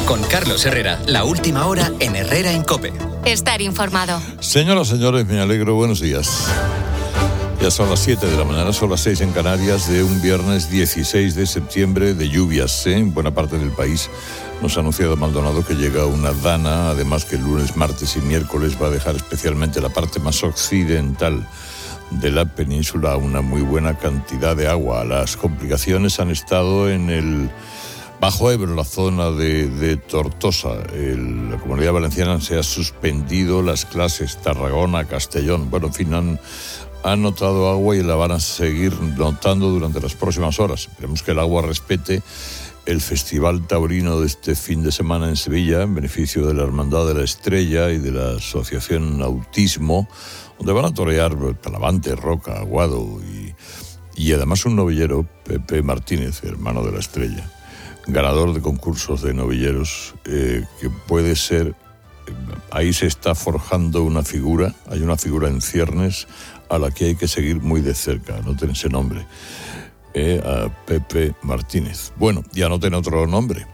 Con Carlos Herrera, la última hora en Herrera en COPE. Estar informado. Señoras, señores, me alegro, buenos días. Ya son las 7 de la mañana, son las 6 en Canarias, de un viernes 16 de septiembre, de lluvias en buena parte del país. Nos ha anunciado Maldonado que llega una dana, además que el lunes, martes y miércoles va a dejar especialmente la parte más occidental de la península una muy buena cantidad de agua. Las complicaciones han estado en el Bajo Ebro, la zona de Tortosa. La Comunidad Valenciana se ha suspendido las clases, Tarragona, Castellón. Bueno, en fin, han notado agua y la van a seguir notando durante las próximas horas. Esperemos que el agua respete el Festival Taurino de este fin de semana en Sevilla, en beneficio de la Hermandad de la Estrella y de la Asociación Autismo, donde van a torear Talavante, Roca, Aguado y además un novillero, Pepe Martínez, hermano de la Estrella, ganador de concursos de novilleros, que puede ser, ahí se está forjando una figura, hay una figura en ciernes a la que hay que seguir muy de cerca, anoten ese nombre, a Pepe Martínez. Bueno, y anoten otro nombre,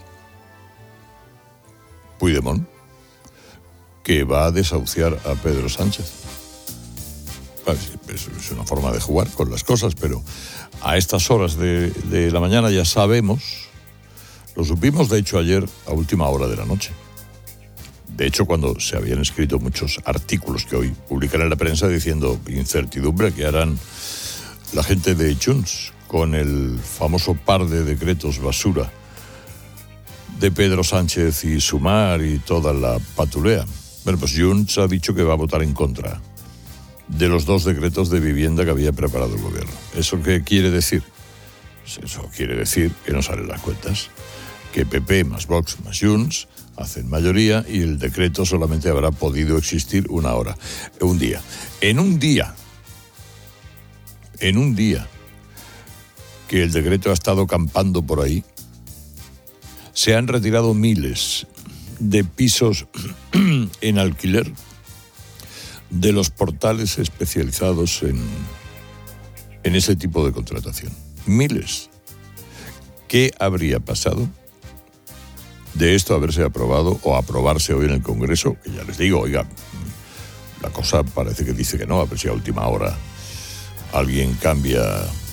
Puigdemont, que va a desahuciar a Pedro Sánchez. Es una forma de jugar con las cosas, pero a estas horas de la mañana ya sabemos, lo supimos de hecho ayer a última hora de la noche. De hecho, cuando se habían escrito muchos artículos que hoy publican en la prensa diciendo incertidumbre que harán la gente de Junts con el famoso par de decretos basura de Pedro Sánchez y Sumar y toda la patulea. Bueno, pues Junts ha dicho que va a votar en contra de los 2 decretos de vivienda que había preparado el gobierno. ¿Eso qué quiere decir? Pues eso quiere decir que no salen las cuentas, que PP más Vox más Junts hacen mayoría y el decreto solamente habrá podido existir un día. En un día que el decreto ha estado campando por ahí, se han retirado miles de pisos en alquiler de los portales especializados en ese tipo de contratación. Miles. ¿Qué habría pasado de esto haberse aprobado o aprobarse hoy en el Congreso? Que ya les digo, oiga, la cosa parece que dice que no, a ver si a última hora alguien cambia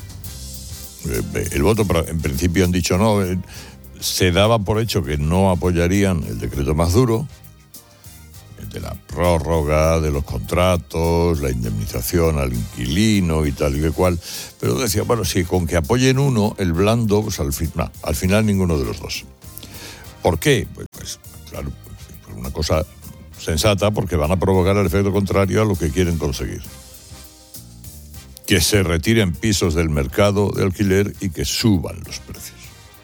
el voto. Pero en principio han dicho no, se daba por hecho que no apoyarían el decreto más duro, el de la prórroga de los contratos, la indemnización al inquilino y tal y que cual, pero decía, bueno, si con que apoyen uno, el blando, pues al final ninguno de los dos. ¿Por qué? Pues claro, pues una cosa sensata, porque van a provocar el efecto contrario a lo que quieren conseguir. Que se retiren pisos del mercado de alquiler y que suban los precios.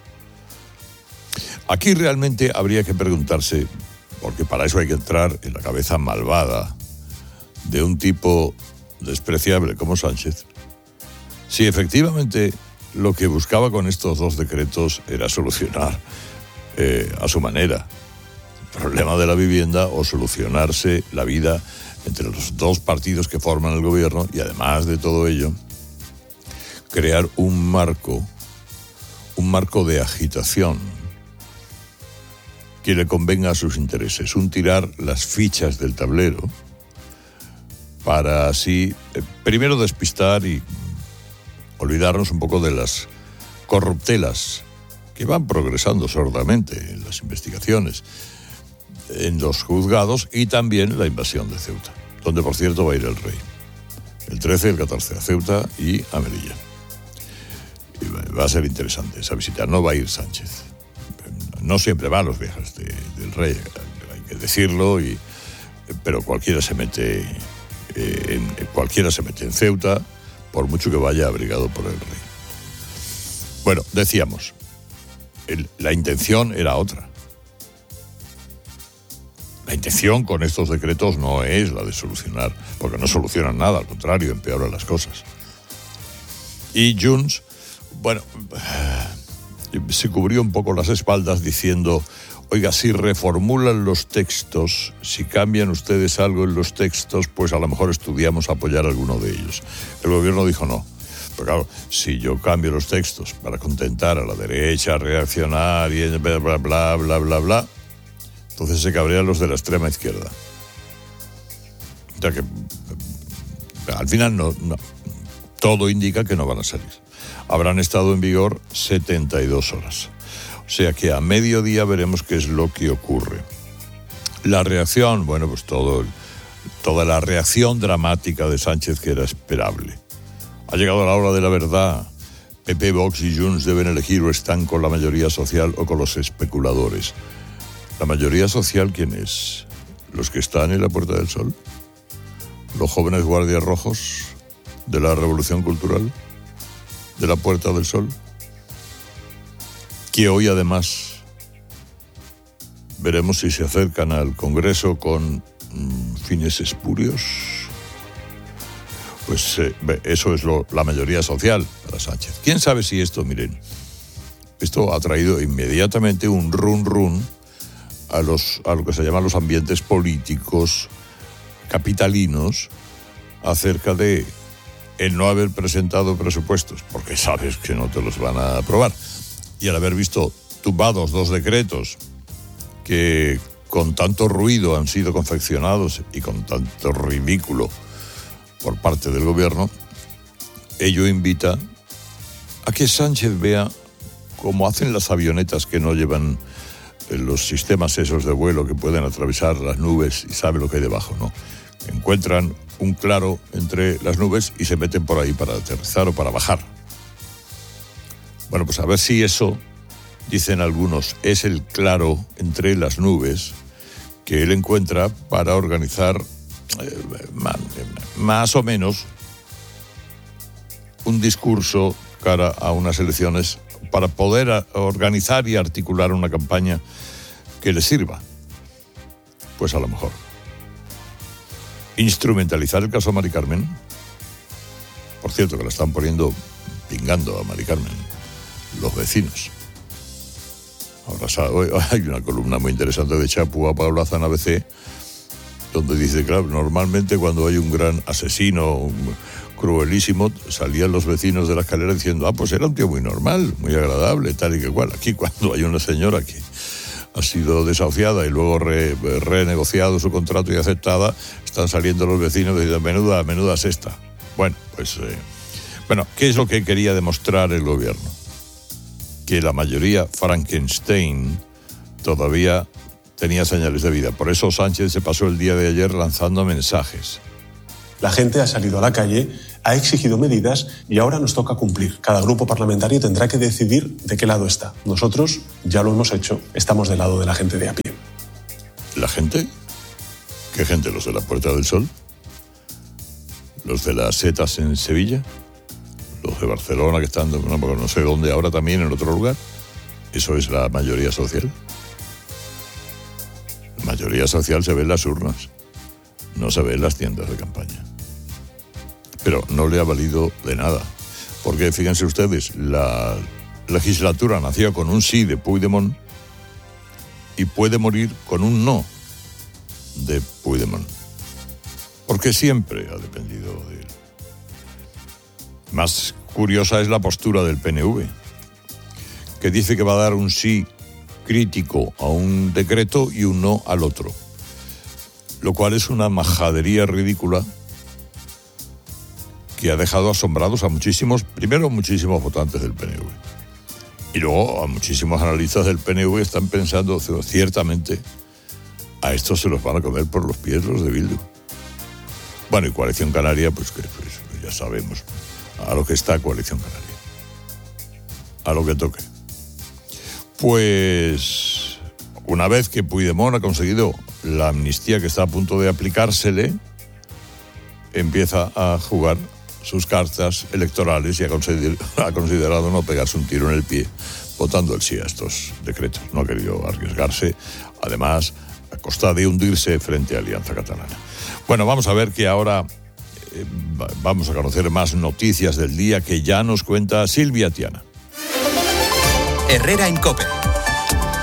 Aquí realmente habría que preguntarse, porque para eso hay que entrar en la cabeza malvada de un tipo despreciable como Sánchez, si efectivamente lo que buscaba con estos 2 decretos era solucionar a su manera el problema de la vivienda o solucionarse la vida entre los 2 partidos que forman el gobierno y además de todo ello crear un marco de agitación que le convenga a sus intereses, un tirar las fichas del tablero para así primero despistar y olvidarnos un poco de las corruptelas que van progresando sordamente en las investigaciones, en los juzgados y también la invasión de Ceuta, donde por cierto va a ir el rey, el 13 y el 14 a Ceuta y a Melilla. Y va a ser interesante esa visita, no va a ir Sánchez. No siempre va a los viajes del rey, hay que decirlo, pero cualquiera se mete en Ceuta, por mucho que vaya abrigado por el rey. Bueno, decíamos, la intención era otra. La intención con estos decretos no es la de solucionar, porque no solucionan nada, al contrario, empeoran las cosas. Y Junts, bueno, se cubrió un poco las espaldas diciendo, oiga, si reformulan los textos, si cambian ustedes algo en los textos, pues a lo mejor estudiamos apoyar alguno de ellos. El gobierno dijo no. Pero claro, si yo cambio los textos para contentar a la derecha reaccionaria y bla, bla, bla, bla, bla, bla, Entonces se cabrean los de la extrema izquierda. O sea que al final no, todo indica que no van a salir. Habrán estado en vigor 72 horas. O sea que a mediodía veremos qué es lo que ocurre. La reacción, bueno, pues toda la reacción dramática de Sánchez, que era esperable. Ha llegado la hora de la verdad. PP, Vox y Junts deben elegir o están con la mayoría social o con los especuladores. ¿La mayoría social quién es? ¿Los que están en la Puerta del Sol? ¿Los jóvenes guardias rojos de la Revolución Cultural? ¿De la Puerta del Sol? Que hoy además veremos si se acercan al Congreso con fines espurios. Pues eso es la mayoría social para Sánchez. ¿Quién sabe si esto, miren, esto ha traído inmediatamente un run a lo que se llaman los ambientes políticos capitalinos acerca de el no haber presentado presupuestos, porque sabes que no te los van a aprobar, y al haber visto tumbados 2 decretos que con tanto ruido han sido confeccionados y con tanto ridículo por parte del gobierno, ello invita a que Sánchez vea cómo hacen las avionetas que no llevan los sistemas esos de vuelo que pueden atravesar las nubes y sabe lo que hay debajo, ¿no? Encuentran un claro entre las nubes y se meten por ahí para aterrizar o para bajar. Bueno, pues a ver si eso, dicen algunos, es el claro entre las nubes que él encuentra para organizar más o menos un discurso cara a unas elecciones para poder organizar y articular una campaña que le sirva. Pues a lo mejor instrumentalizar el caso Mari Carmen. Por cierto, que la están pingando a Mari Carmen los vecinos. Ahora hay una columna muy interesante de Chapu a Paulaza en ABC, donde dice, claro, normalmente cuando hay un gran asesino cruelísimo, salían los vecinos de la escalera diciendo, pues era un tío muy normal, muy agradable, tal y que cual. Aquí cuando hay una señora que ha sido desahuciada y luego renegociado su contrato y aceptada, están saliendo los vecinos diciendo, menuda sexta. Bueno, pues, ¿qué es lo que quería demostrar el gobierno? Que la mayoría Frankenstein todavía tenía señales de vida. Por eso Sánchez se pasó el día de ayer lanzando mensajes. La gente ha salido a la calle, ha exigido medidas y ahora nos toca cumplir. Cada grupo parlamentario tendrá que decidir de qué lado está. Nosotros ya lo hemos hecho, estamos del lado de la gente de a pie. ¿La gente? ¿Qué gente? ¿Los de la Puerta del Sol? ¿Los de las setas en Sevilla? ¿Los de Barcelona que están no sé dónde ahora también en otro lugar? ¿Eso es la mayoría social? La mayoría social se ve en las urnas, no se ve en las tiendas de campaña. Pero no le ha valido de nada, porque fíjense ustedes, la legislatura nació con un sí de Puigdemont y puede morir con un no de Puigdemont, porque siempre ha dependido de él. Más curiosa es la postura del PNV, que dice que va a dar un sí crítico a un decreto y un no al otro, lo cual es una majadería ridícula que ha dejado asombrados a muchísimos votantes del PNV. Y luego a muchísimos analistas del PNV están pensando, ciertamente, a estos se los van a comer por los pies los de Bildu. Bueno, y Coalición Canaria, pues ya sabemos a lo que está Coalición Canaria. A lo que toque. Pues una vez que Puigdemont ha conseguido la amnistía que está a punto de aplicársele, empieza a jugar sus cartas electorales y ha considerado no pegarse un tiro en el pie votando el sí a estos decretos. No ha querido arriesgarse, además, a costa de hundirse frente a Alianza Catalana. Bueno, vamos a ver que ahora vamos a conocer más noticias del día que ya nos cuenta Silvia Tiana. Herrera en COPE.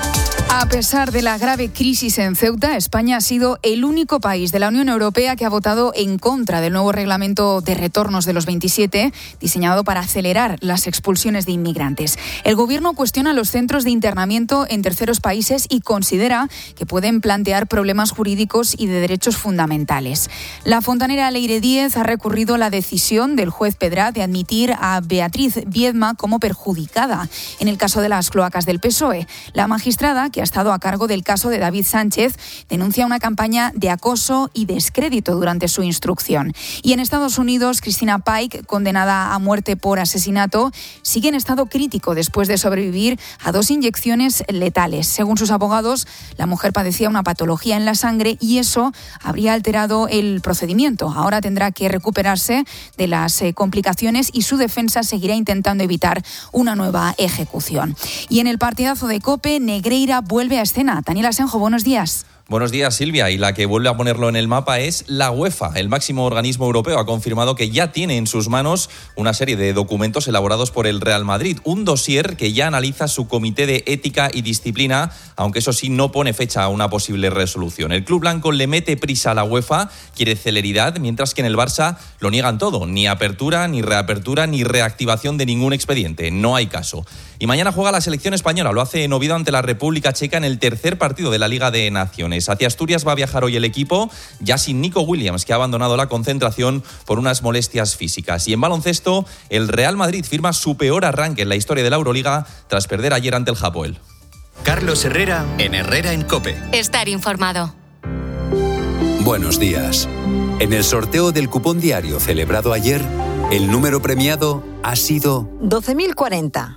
A pesar de la grave crisis en Ceuta, España ha sido el único país de la Unión Europea que ha votado en contra del nuevo reglamento de retornos de los 27, diseñado para acelerar las expulsiones de inmigrantes. El Gobierno cuestiona los centros de internamiento en terceros países y considera que pueden plantear problemas jurídicos y de derechos fundamentales. La fontanera Leire Díez ha recurrido a la decisión del juez Pedrat de admitir a Beatriz Viedma como perjudicada en el caso de las cloacas del PSOE. La magistrada, que ha estado a cargo del caso de David Sánchez, denuncia una campaña de acoso y descrédito durante su instrucción. Y en Estados Unidos, Christina Pike, condenada a muerte por asesinato, sigue en estado crítico después de sobrevivir a 2 inyecciones letales. Según sus abogados, la mujer padecía una patología en la sangre y eso habría alterado el procedimiento. Ahora tendrá que recuperarse de las complicaciones y su defensa seguirá intentando evitar una nueva ejecución. Y en el partidazo de COPE, Negreira vuelve a escena. Daniel Asenjo, buenos días. Buenos días, Silvia. Y la que vuelve a ponerlo en el mapa es la UEFA. El máximo organismo europeo ha confirmado que ya tiene en sus manos una serie de documentos elaborados por el Real Madrid. Un dossier que ya analiza su comité de ética y disciplina, aunque eso sí no pone fecha a una posible resolución. El club blanco le mete prisa a la UEFA, quiere celeridad, mientras que en el Barça lo niegan todo. Ni apertura, ni reapertura, ni reactivación de ningún expediente. No hay caso. Y mañana juega la selección española. Lo hace en Oviedo ante la República Checa en el tercer partido de la Liga de Naciones. Hacia Asturias va a viajar hoy el equipo, ya sin Nico Williams, que ha abandonado la concentración por unas molestias físicas. Y en baloncesto, el Real Madrid firma su peor arranque en la historia de la Euroliga tras perder ayer ante el Hapoel. Carlos Herrera en Herrera en COPE. Estar informado. Buenos días. En el sorteo del cupón diario celebrado ayer, el número premiado ha sido 12.040.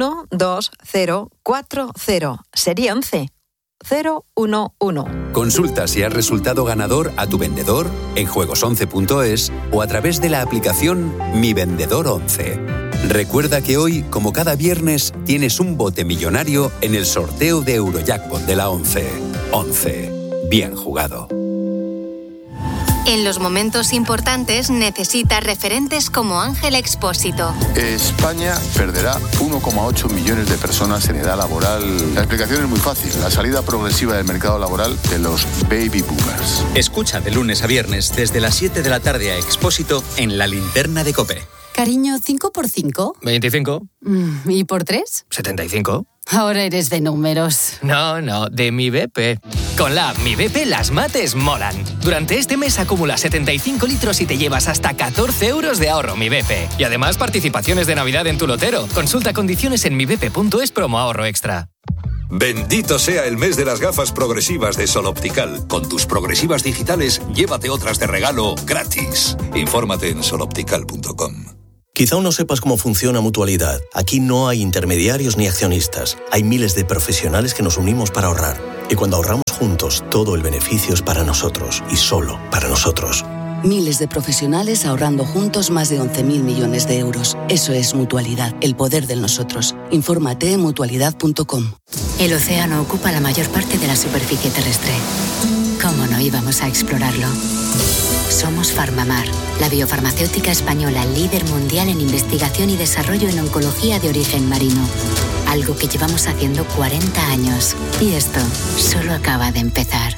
12040. Serie 11. 011. Consulta si has resultado ganador a tu vendedor en juegos11.es o a través de la aplicación Mi Vendedor 11. Recuerda que hoy, como cada viernes, tienes un bote millonario en el sorteo de Eurojackpot de la 11. 11. Bien jugado. En los momentos importantes necesita referentes como Ángel Expósito. España perderá 1,8 millones de personas en edad laboral. La explicación es muy fácil, la salida progresiva del mercado laboral de los baby boomers. Escucha de lunes a viernes desde las 7 de la tarde a Expósito en La Linterna de COPE. Cariño, ¿5 por 5? 25. ¿Y por 3? 75. Ahora eres de números. No, de Mi BP. Con la app Mi BP las mates molan. Durante este mes acumula 75 litros y te llevas hasta 14 euros de ahorro Mi BP. Y además participaciones de Navidad en tu lotero. Consulta condiciones en mibp.es promo ahorro extra. Bendito sea el mes de las gafas progresivas de Sol Optical. Con tus progresivas digitales, llévate otras de regalo gratis. Infórmate en soloptical.com. Quizá aún no sepas cómo funciona Mutualidad. Aquí no hay intermediarios ni accionistas. Hay miles de profesionales que nos unimos para ahorrar. Y cuando ahorramos juntos, todo el beneficio es para nosotros y solo para nosotros. Miles de profesionales ahorrando juntos más de 11.000 millones de euros. Eso es Mutualidad, el poder del nosotros. Infórmate en mutualidad.com. El océano ocupa la mayor parte de la superficie terrestre. ¿Cómo no íbamos a explorarlo? Somos Farmamar, la biofarmacéutica española líder mundial en investigación y desarrollo en oncología de origen marino. Algo que llevamos haciendo 40 años. Y esto solo acaba de empezar.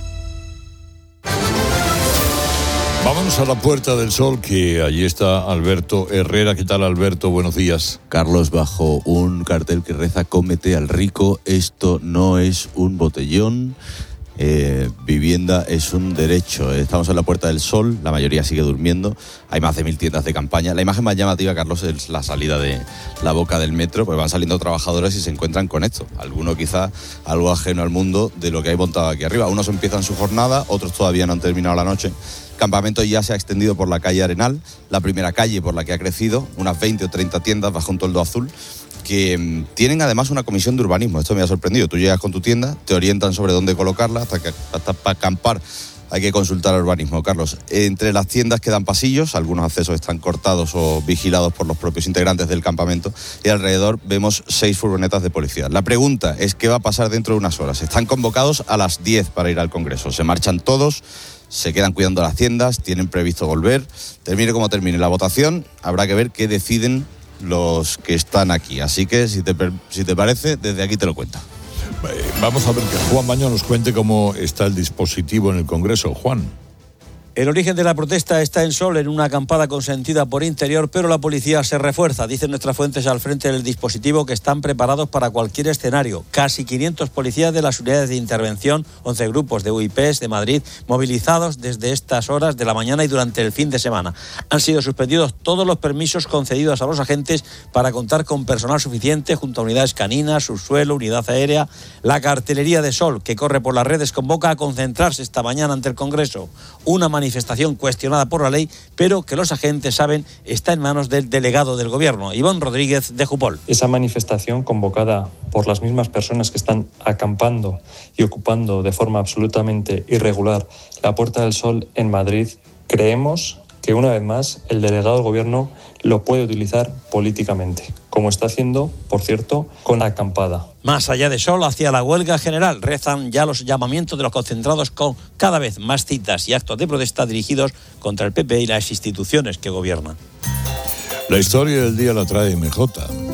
Vámonos a la Puerta del Sol, que allí está Alberto Herrera. ¿Qué tal, Alberto? Buenos días. Carlos, bajo un cartel que reza "Cómete al rico, esto no es un botellón". Vivienda es un derecho. Estamos en la Puerta del Sol, la mayoría sigue durmiendo, hay más de 1.000 tiendas de campaña. La imagen más llamativa, Carlos, es la salida de la boca del metro, porque van saliendo trabajadores y se encuentran con esto. Algunos quizá algo ajeno al mundo de lo que hay montado aquí arriba. Unos empiezan su jornada, otros todavía no han terminado la noche. El campamento ya se ha extendido por la calle Arenal, la primera calle por la que ha crecido, unas 20 o 30 tiendas bajo un toldo azul, que tienen además una comisión de urbanismo. Esto me ha sorprendido. Tú llegas con tu tienda, te orientan sobre dónde colocarla, hasta para acampar hay que consultar al urbanismo. Carlos, entre las tiendas quedan pasillos, algunos accesos están cortados o vigilados por los propios integrantes del campamento, y alrededor vemos 6 furgonetas de policía. La pregunta es qué va a pasar dentro de unas horas. Están convocados a las 10 para ir al Congreso. Se marchan todos, se quedan cuidando las tiendas, tienen previsto volver. Termine como termine la votación, habrá que ver qué deciden los que están aquí. Así que, si te parece, desde aquí te lo cuento. Vamos a ver que Juan Baño nos cuente cómo está el dispositivo en el Congreso. Juan. El origen de la protesta está en Sol, en una acampada consentida por Interior, pero la policía se refuerza. Dicen nuestras fuentes al frente del dispositivo que están preparados para cualquier escenario. Casi 500 policías de las unidades de intervención, 11 grupos de UIPs de Madrid, movilizados desde estas horas de la mañana y durante el fin de semana. Han sido suspendidos todos los permisos concedidos a los agentes para contar con personal suficiente junto a unidades caninas, subsuelo, unidad aérea. La cartelería de Sol, que corre por las redes, convoca a concentrarse esta mañana ante el Congreso. Una manifestación cuestionada por la ley, pero que los agentes saben está en manos del delegado del Gobierno, Iván Rodríguez de Jupol. Esa manifestación convocada por las mismas personas que están acampando y ocupando de forma absolutamente irregular la Puerta del Sol en Madrid, creemos que una vez más el delegado del Gobierno lo puede utilizar políticamente, como está haciendo, por cierto, con la acampada. Más allá de Sol, hacia la huelga general, rezan ya los llamamientos de los concentrados con cada vez más citas y actos de protesta dirigidos contra el PP y las instituciones que gobiernan. La historia del día la trae MJ.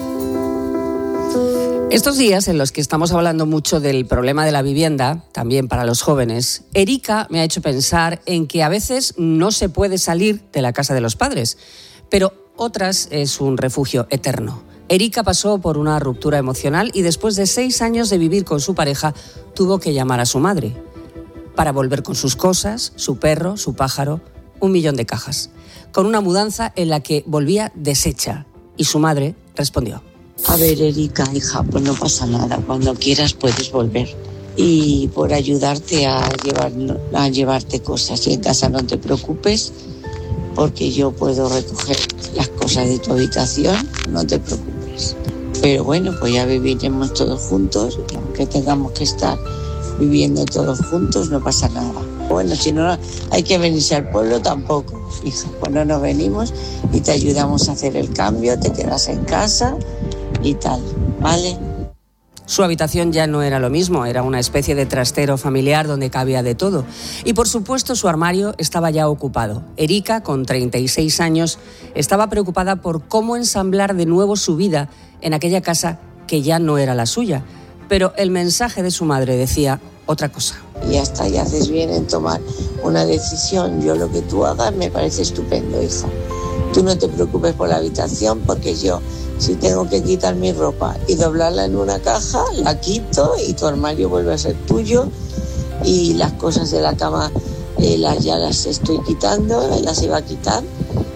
Estos días en los que estamos hablando mucho del problema de la vivienda, también para los jóvenes, Erika me ha hecho pensar en que a veces no se puede salir de la casa de los padres, pero otras es un refugio eterno. Erika pasó por una ruptura emocional y después de 6 años de vivir con su pareja, tuvo que llamar a su madre para volver con sus cosas, su perro, su pájaro, 1 millón de cajas, con una mudanza en la que volvía deshecha. Y su madre respondió: a ver, Erika, hija, pues no pasa nada. Cuando quieras puedes volver. Y por ayudarte a llevarte cosas. Y en casa no te preocupes, porque yo puedo recoger las cosas de tu habitación. No te preocupes. Pero bueno, pues ya viviremos todos juntos. Aunque tengamos que estar viviendo todos juntos, no pasa nada. Bueno, si no hay que venirse al pueblo, tampoco, hija. Pues no nos venimos y te ayudamos a hacer el cambio. Te quedas en casa y tal, ¿vale? Su habitación ya no era lo mismo, era una especie de trastero familiar donde cabía de todo. Y por supuesto su armario estaba ya ocupado. Erika, con 36 años, estaba preocupada por cómo ensamblar de nuevo su vida en aquella casa que ya no era la suya. Pero el mensaje de su madre decía otra cosa. Y ya está, y haces bien en tomar una decisión. Yo lo que tú hagas me parece estupendo, hija. Tú no te preocupes por la habitación, porque yo, si tengo que quitar mi ropa y doblarla en una caja, la quito y tu armario vuelve a ser tuyo. Y las cosas de la cama ya las estoy quitando, las iba a quitar.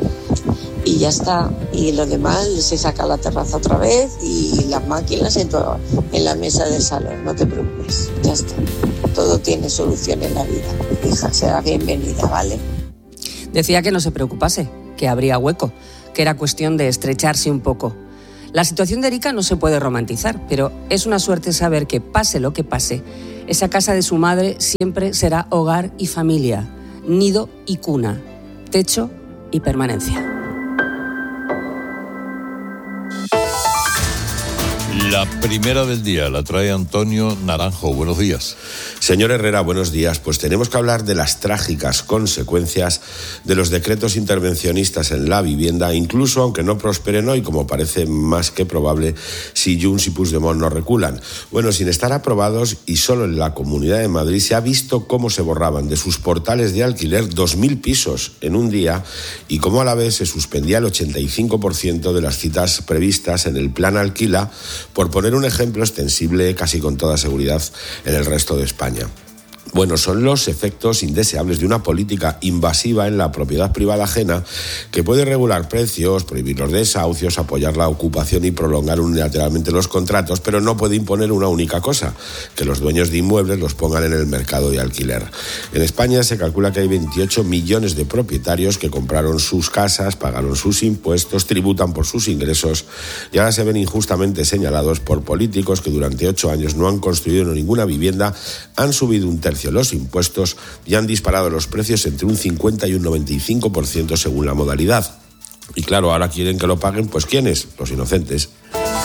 Y ya está. Y lo demás se saca a la terraza otra vez y las máquinas en la mesa del salón. No te preocupes, ya está. Todo tiene solución en la vida. Hija, será bienvenida, ¿vale? Decía que no se preocupase, que habría hueco, que era cuestión de estrecharse un poco. La situación de Erika no se puede romantizar, pero es una suerte saber que, pase lo que pase, esa casa de su madre siempre será hogar y familia, nido y cuna, techo y permanencia. La primera del día la trae Antonio Naranjo. Buenos días. Señor Herrera, buenos días. Pues tenemos que hablar de las trágicas consecuencias de los decretos intervencionistas en la vivienda, incluso aunque no prosperen hoy, como parece más que probable si Junts y Puigdemont no reculan. Bueno, sin estar aprobados y solo en la Comunidad de Madrid se ha visto cómo se borraban de sus portales de alquiler 2.000 pisos en un día y cómo a la vez se suspendía el 85% de las citas previstas en el Plan Alquila, por poner un ejemplo extensible casi con toda seguridad en el resto de España. Bueno, son los efectos indeseables de una política invasiva en la propiedad privada ajena que puede regular precios, prohibir los desahucios, apoyar la ocupación y prolongar unilateralmente los contratos, pero no puede imponer una única cosa, que los dueños de inmuebles los pongan en el mercado de alquiler. En España se calcula que hay 28 millones de propietarios que compraron sus casas, pagaron sus impuestos, tributan por sus ingresos y ahora se ven injustamente señalados por políticos que durante 8 años no han construido ninguna vivienda, han subido un tercio los impuestos y han disparado los precios entre un 50 y un 95% según la modalidad. Y claro, ahora quieren que lo paguen, pues ¿quiénes? Los inocentes.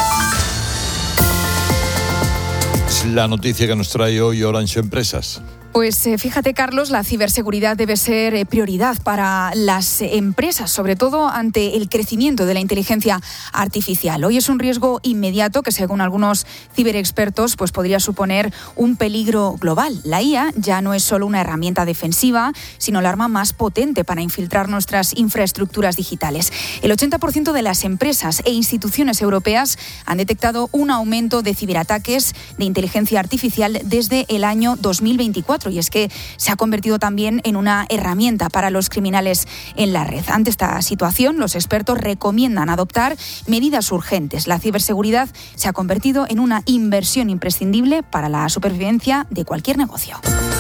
Es la noticia que nos trae hoy Orange Empresas. Pues fíjate, Carlos, la ciberseguridad debe ser prioridad para las empresas, sobre todo ante el crecimiento de la inteligencia artificial. Hoy es un riesgo inmediato que, según algunos ciberexpertos, pues podría suponer un peligro global. La IA ya no es solo una herramienta defensiva, sino el arma más potente para infiltrar nuestras infraestructuras digitales. El 80% de las empresas e instituciones europeas han detectado un aumento de ciberataques de inteligencia artificial desde el año 2024. Y es que se ha convertido también en una herramienta para los criminales en la red. Ante esta situación, los expertos recomiendan adoptar medidas urgentes. La ciberseguridad se ha convertido en una inversión imprescindible para la supervivencia de cualquier negocio.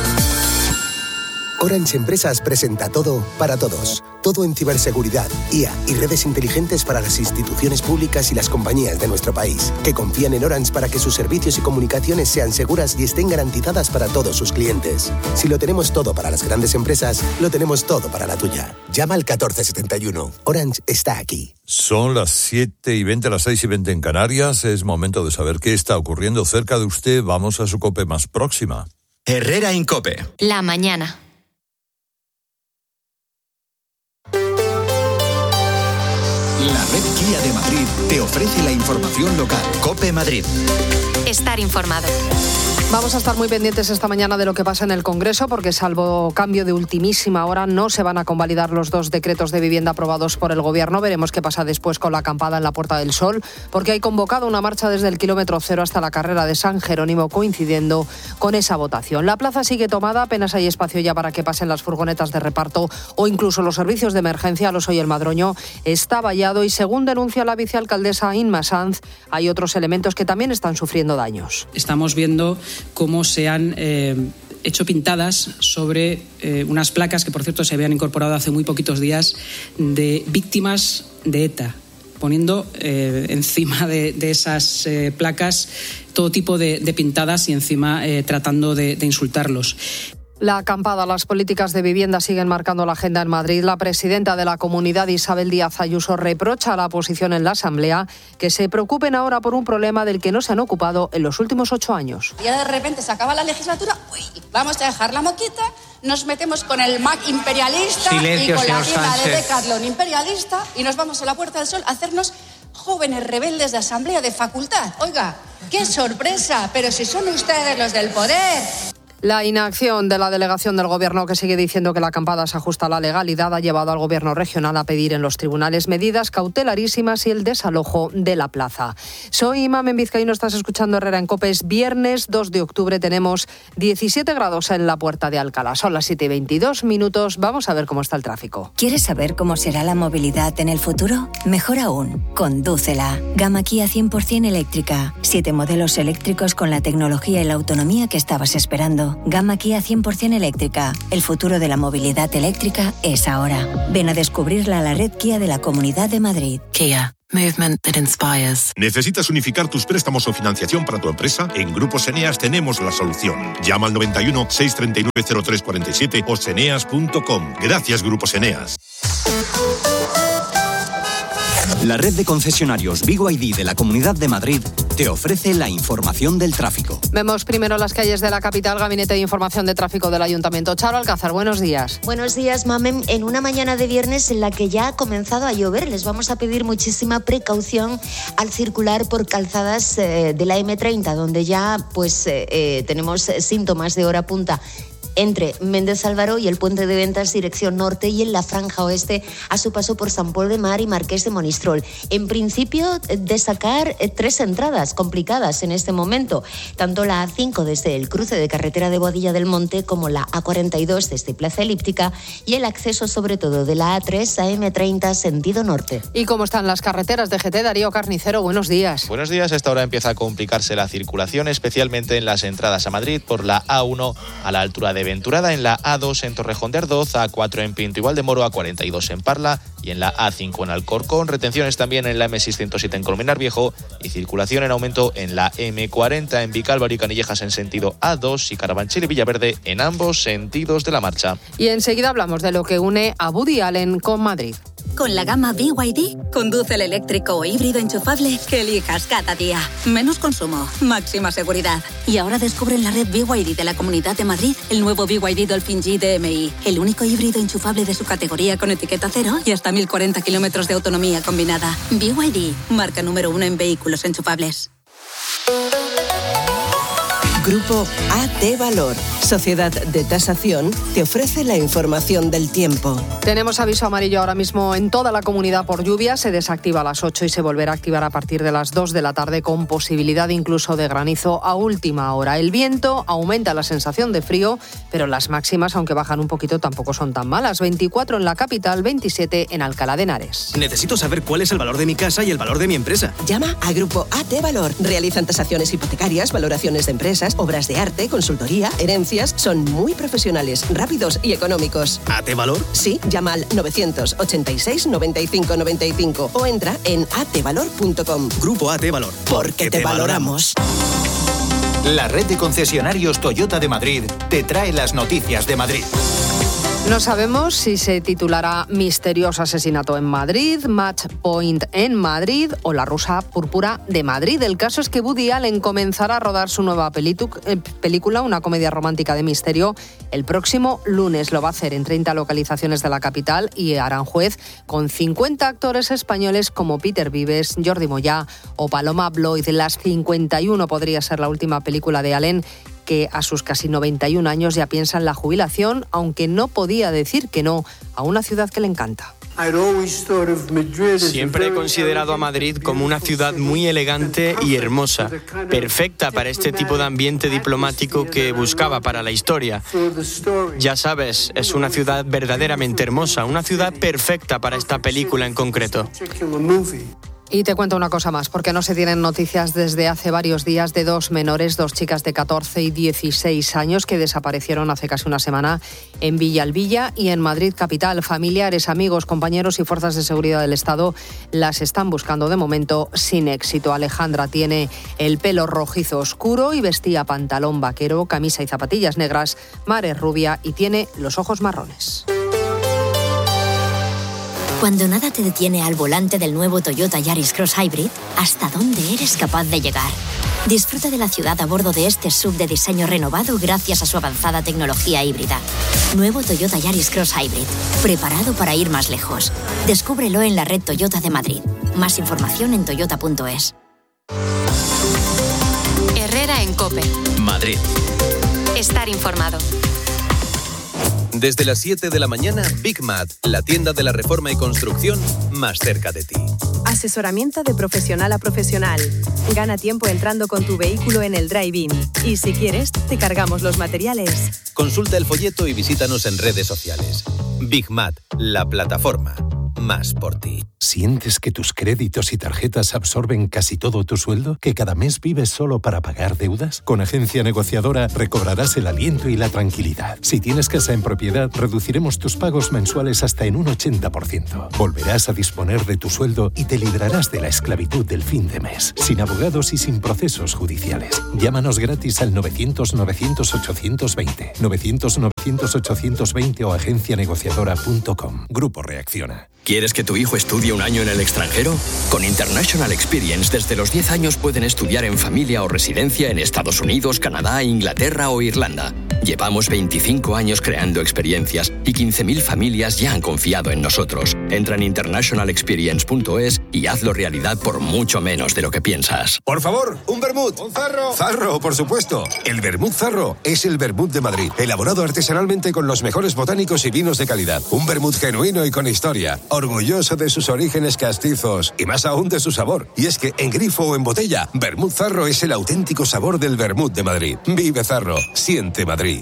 Orange Empresas presenta todo para todos. Todo en ciberseguridad, IA y redes inteligentes para las instituciones públicas y las compañías de nuestro país, que confían en Orange para que sus servicios y comunicaciones sean seguras y estén garantizadas para todos sus clientes. Si lo tenemos todo para las grandes empresas, lo tenemos todo para la tuya. Llama al 1471. Orange está aquí. Son las 7:20, las 6:20 en Canarias. Es momento de saber qué está ocurriendo cerca de usted. Vamos a su COPE más próxima. Herrera en COPE. La mañana. La red Kia de Madrid te ofrece la información local. COPE Madrid. Estar informado. Vamos a estar muy pendientes esta mañana de lo que pasa en el Congreso, porque salvo cambio de ultimísima hora no se van a convalidar los 2 decretos de vivienda aprobados por el Gobierno. Veremos qué pasa después con la acampada en la Puerta del Sol, porque hay convocado una marcha desde el kilómetro 0 hasta la carrera de San Jerónimo, coincidiendo con esa votación. La plaza sigue tomada, apenas hay espacio ya para que pasen las furgonetas de reparto o incluso los servicios de emergencia. Al Oso y el Madroño está vallado y, según denuncia la vicealcaldesa Inma Sanz, hay otros elementos que también están sufriendo daños. Estamos viendo cómo se han hecho pintadas sobre unas placas que, por cierto, se habían incorporado hace muy poquitos días, de víctimas de ETA, poniendo encima de esas placas todo tipo de pintadas y encima tratando de insultarlos. La acampada, las políticas de vivienda siguen marcando la agenda en Madrid. La presidenta de la Comunidad, Isabel Díaz Ayuso, reprocha a la oposición en la Asamblea que se preocupen ahora por un problema del que no se han ocupado en los últimos 8 años. Ya de repente se acaba la legislatura, vamos a dejar la moquita, nos metemos con el Mac imperialista. Silencio, y con la tienda de Decathlon imperialista y nos vamos a la Puerta del Sol a hacernos jóvenes rebeldes de asamblea de facultad. Oiga, qué sorpresa, pero si son ustedes los del poder. La inacción de la delegación del Gobierno, que sigue diciendo que la acampada se ajusta a la legalidad, ha llevado al Gobierno regional a pedir en los tribunales medidas cautelarísimas y el desalojo de la plaza. Soy Mamen Vizcaíno, estás escuchando Herrera en COPE. Es viernes 2 de octubre, tenemos 17 grados en la Puerta de Alcalá. Son las 7:22. Vamos a ver cómo está el tráfico. ¿Quieres saber cómo será la movilidad en el futuro? Mejor aún, condúcela. Gama Kia 100% eléctrica. 7 modelos eléctricos con la tecnología y la autonomía que estabas esperando. Gama Kia 100% eléctrica. El futuro de la movilidad eléctrica es ahora. Ven a descubrirla a la red Kia de la Comunidad de Madrid. Kia. Movement that inspires. ¿Necesitas unificar tus préstamos o financiación para tu empresa? En Grupos Eneas tenemos la solución. Llama al 91 639 0347 o seneas.com. Gracias, Grupos Eneas. La red de concesionarios Vigo ID de la Comunidad de Madrid te ofrece la información del tráfico. Vemos primero las calles de la capital. Gabinete de Información de Tráfico del Ayuntamiento. Charo Alcázar, buenos días. Buenos días, Mamen. En una mañana de viernes en la que ya ha comenzado a llover, les vamos a pedir muchísima precaución al circular por calzadas de la M30, donde ya tenemos síntomas de hora punta entre Méndez Álvaro y el Puente de Ventas dirección norte y en la franja oeste a su paso por San Pol de Mar y Marqués de Monistrol. En principio, destacar 3 entradas complicadas en este momento, tanto la A5 desde el cruce de carretera de Boadilla del Monte como la A42 desde Plaza Elíptica y el acceso sobre todo de la A3 a M30 sentido norte. ¿Y cómo están las carreteras de GT? Darío Carnicero, buenos días. Buenos días. A esta hora empieza a complicarse la circulación, especialmente en las entradas a Madrid por la A1 a la altura de Venturada, en la A2 en Torrejón de Ardoz, A4 en Pinto Igual de Moro, A42 en Parla y en la A5 en Alcorcón. Retenciones también en la M607 en Colmenar Viejo y circulación en aumento en la M40 en Vicálvaro y Canillejas en sentido A2 y Carabanchel y Villaverde en ambos sentidos de la marcha. Y enseguida hablamos de lo que une a Woody Allen con Madrid. Con la gama BYD, conduce el eléctrico o híbrido enchufable que elijas cada día. Menos consumo, máxima seguridad. Y ahora descubre en la red BYD de la Comunidad de Madrid el nuevo BYD Dolphin G DMI, el único híbrido enchufable de su categoría con etiqueta cero y hasta 1040 kilómetros de autonomía combinada. BYD, marca número 1 en vehículos enchufables. Grupo AT Valor, Sociedad de Tasación, te ofrece la información del tiempo. Tenemos aviso amarillo ahora mismo en toda la comunidad por lluvia. Se desactiva a las 8 y se volverá a activar a partir de las 2 de la tarde con posibilidad incluso de granizo a última hora. El viento aumenta la sensación de frío, pero las máximas, aunque bajan un poquito, tampoco son tan malas. 24 en la capital, 27 en Alcalá de Henares. Necesito saber cuál es el valor de mi casa y el valor de mi empresa. Llama a Grupo AT Valor. Realizan tasaciones hipotecarias, valoraciones de empresas, obras de arte, consultoría, herencias. Son muy profesionales, rápidos y económicos. ¿AT Valor? Sí, llama al 986 95 95 o entra en atvalor.com. Grupo AT Valor. Porque te valoramos. La red de concesionarios Toyota de Madrid te trae las noticias de Madrid. No sabemos si se titulará Misterioso asesinato en Madrid, Match Point en Madrid o La Rosa Púrpura de Madrid. El caso es que Woody Allen comenzará a rodar su nueva película, una comedia romántica de misterio, el próximo lunes. Lo va a hacer en 30 localizaciones de la capital y Aranjuez, con 50 actores españoles como Peter Vives, Jordi Moyá o Paloma Bloyd. Las 51 podría ser la última película de Allen, que a sus casi 91 años ya piensa en la jubilación, aunque no podía decir que no a una ciudad que le encanta. Siempre he considerado a Madrid como una ciudad muy elegante y hermosa, perfecta para este tipo de ambiente diplomático que buscaba para la historia. Ya sabes, es una ciudad verdaderamente hermosa, una ciudad perfecta para esta película en concreto. Y te cuento una cosa más, porque no se tienen noticias desde hace varios días de dos menores, dos chicas de 14 y 16 años que desaparecieron hace casi una semana en Villalbilla y en Madrid capital. Familiares, amigos, compañeros y fuerzas de seguridad del Estado las están buscando de momento sin éxito. Alejandra tiene el pelo rojizo oscuro y vestía pantalón vaquero, camisa y zapatillas negras. Mar es rubia y tiene los ojos marrones. Cuando nada te detiene al volante del nuevo Toyota Yaris Cross Hybrid, ¿hasta dónde eres capaz de llegar? Disfruta de la ciudad a bordo de este SUV de diseño renovado gracias a su avanzada tecnología híbrida. Nuevo Toyota Yaris Cross Hybrid, preparado para ir más lejos. Descúbrelo en la red Toyota de Madrid. Más información en toyota.es. Herrera en COPE. Madrid. Estar informado. Desde las 7 de la mañana, Big Mat, la tienda de la reforma y construcción más cerca de ti. Asesoramiento de profesional a profesional. Gana tiempo entrando con tu vehículo en el drive-in. Y si quieres, te cargamos los materiales. Consulta el folleto y visítanos en redes sociales. Big Mat, la plataforma. Más por ti. ¿Sientes que tus créditos y tarjetas absorben casi todo tu sueldo? ¿Que cada mes vives solo para pagar deudas? Con Agencia Negociadora recobrarás el aliento y la tranquilidad. Si tienes casa en propiedad, reduciremos tus pagos mensuales hasta en un 80%. Volverás a disponer de tu sueldo y te librarás de la esclavitud del fin de mes. Sin abogados y sin procesos judiciales. Llámanos gratis al 900-900-820. 900-900-820 o agencianegociadora.com. Grupo Reacciona. ¿Quieres que tu hijo estudie un año en el extranjero? Con International Experience, desde los 10 años pueden estudiar en familia o residencia en Estados Unidos, Canadá, Inglaterra o Irlanda. Llevamos 25 años creando experiencias y 15.000 familias ya han confiado en nosotros. Entra en internationalexperience.es y hazlo realidad por mucho menos de lo que piensas. Por favor, un vermut. Un zarro. Zarro, por supuesto. El vermut Zarro es el vermut de Madrid, elaborado artesanalmente con los mejores botánicos y vinos de calidad. Un vermut genuino y con historia, orgulloso de sus orígenes castizos y más aún de su sabor. Y es que en grifo o en botella, vermut Zarro es el auténtico sabor del vermut de Madrid. Vive Zarro, siente Madrid.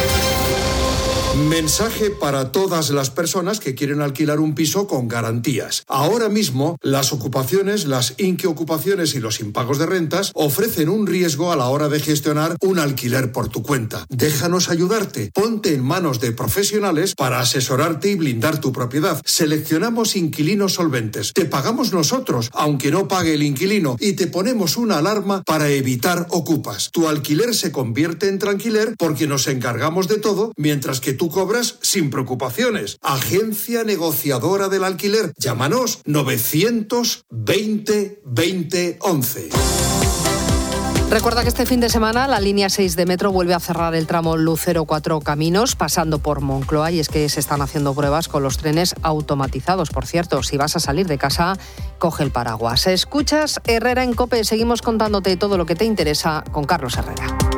Mensaje para todas las personas que quieren alquilar un piso con garantías. Ahora mismo, las ocupaciones, las inquiocupaciones y los impagos de rentas ofrecen un riesgo a la hora de gestionar un alquiler por tu cuenta. Déjanos ayudarte. Ponte en manos de profesionales para asesorarte y blindar tu propiedad. Seleccionamos inquilinos solventes. Te pagamos nosotros, aunque no pague el inquilino, y te ponemos una alarma para evitar ocupas. Tu alquiler se convierte en tranquiler porque nos encargamos de todo, mientras que tú cobras sin preocupaciones. Agencia negociadora del alquiler. Llámanos 920 20 11. Recuerda que este fin de semana la línea 6 de metro vuelve a cerrar el tramo Lucero 4 Caminos, pasando por Moncloa, y es que se están haciendo pruebas con los trenes automatizados. Por cierto, si vas a salir de casa, coge el paraguas. Escuchas Herrera en COPE, seguimos contándote todo lo que te interesa con Carlos Herrera.